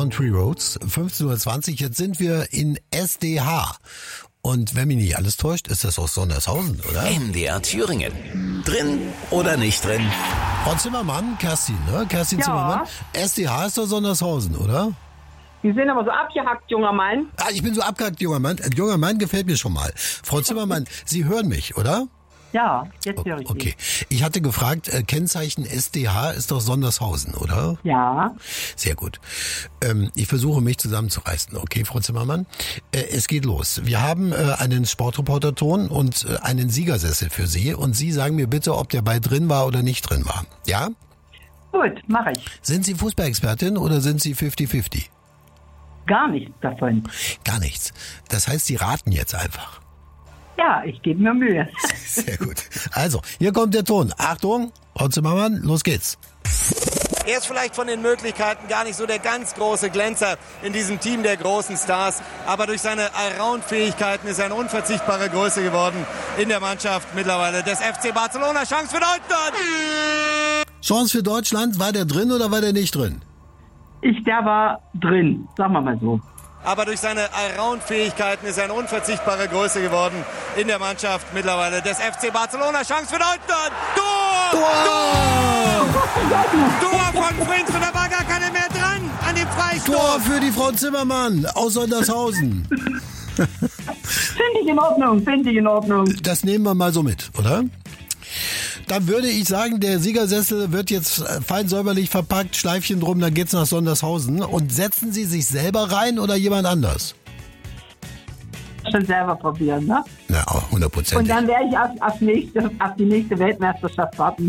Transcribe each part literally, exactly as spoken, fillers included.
Country Roads, fünfzehn Uhr zwanzig. Jetzt sind wir in S D H. Und wenn mich nicht alles täuscht, ist das aus Sondershausen, oder? M D R Thüringen. Drin oder nicht drin? Frau Zimmermann, Kerstin, ne? Kerstin Ja. Zimmermann. S D H ist doch Sondershausen, oder? Sie sind aber so abgehackt, junger Mann. Ah, ich bin so abgehackt, junger Mann. Äh, junger Mann gefällt mir schon mal. Frau Zimmermann, Sie hören mich, oder? Ja, jetzt höre ich Okay. Ich hatte gefragt, äh, Kennzeichen S D H ist doch Sondershausen, oder? Sie. Ja, Sehr gut. Ähm, ich versuche mich zusammenzureißen. Okay, Frau Zimmermann. Äh, es geht los. Wir haben äh, einen Sportreporter-Ton und äh, einen Siegersessel für Sie. Und Sie sagen mir bitte, ob der Ball drin war oder nicht drin war. Ja? gut, mache ich. Sind Sie Fußballexpertin oder sind Sie fünfzig fünfzig? Gar nichts davon. Gar nichts. Das heißt, Sie raten jetzt einfach. Ja, ich gebe mir Mühe. Sehr gut. Also, hier kommt der Ton. Achtung, Frau Zimmermann, los geht's. Er ist vielleicht von den Möglichkeiten gar nicht so der ganz große Glänzer in diesem Team der großen Stars. Aber durch seine Allround-Fähigkeiten ist er eine unverzichtbare Größe geworden in der Mannschaft mittlerweile des F C Barcelona. Chance für Deutschland! Chance für Deutschland, war der drin oder war der nicht drin? Ich, der war drin, sagen wir mal so. Aber durch seine Allround-Fähigkeiten ist er eine unverzichtbare Größe geworden in der Mannschaft mittlerweile des F C Barcelona. Chance für Deutschland! Tor! Tor! Tor von Prinz und da war gar keiner mehr dran an dem Freistoß. Tor für die Frau Zimmermann aus Sondershausen. Finde ich in Ordnung, finde ich in Ordnung. Das nehmen wir mal so mit, oder? Dann würde ich sagen, der Siegersessel wird jetzt fein säuberlich verpackt, Schleifchen drum, dann geht's nach Sondershausen. Und setzen Sie sich selber rein oder jemand anders? Schon selber probieren, ne? Na, Und hundertprozentig. dann werde ich auf, auf, nächste, auf die nächste Weltmeisterschaft warten.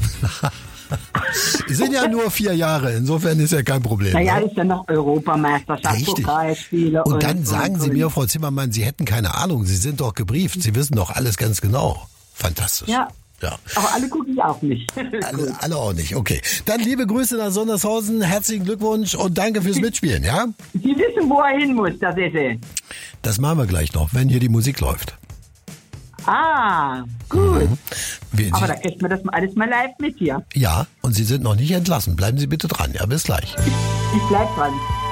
Die sind ja nur vier Jahre, insofern ist ja kein Problem. Naja, Ne? ist ja noch Europameisterschaft, Richtig. Pokalspiele. Und dann sagen und, Sie und. mir, Frau Zimmermann, Sie hätten keine Ahnung, Sie sind doch gebrieft, Sie wissen doch alles ganz genau. Fantastisch. Ja. Ja. Aber alle gucke ich auch nicht. Alle, alle auch nicht, okay. Dann liebe Grüße nach Sondershausen, herzlichen Glückwunsch und danke fürs Mitspielen, ja? Sie wissen, wo er hin muss, der Sessel. Das machen wir gleich noch, wenn hier die Musik läuft. Ah, gut. Wir, Aber Sie, da kriegt man das alles mal live mit hier. ja, und Sie sind noch nicht entlassen. Bleiben Sie bitte dran, ja, bis gleich. Ich bleib dran.